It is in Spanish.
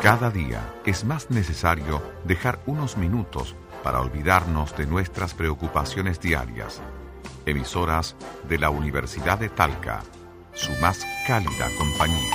Cada día es más necesario dejar unos minutos para olvidarnos de nuestras preocupaciones diarias. Emisoras de la Universidad de Talca, su más cálida compañía.